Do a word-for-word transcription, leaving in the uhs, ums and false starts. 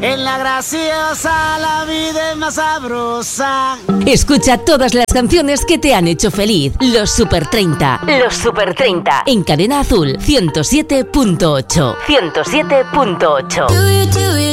En la graciosa la vida es más sabrosa. Escucha todas las canciones que te han hecho feliz. Los Super treinta. Los Super treinta. En Cadena Azul ciento siete punto ocho. ciento siete punto ocho.